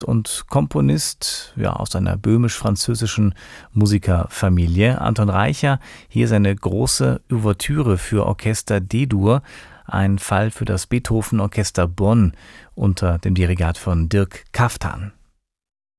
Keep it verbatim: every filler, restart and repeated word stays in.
und Komponist, ja, aus einer böhmisch-französischen Musikerfamilie. Anton Reicha, hier seine große Ouvertüre für Orchester D-Dur, ein Fall für das Beethoven Orchester Bonn unter dem Dirigat von Dirk Kaftan.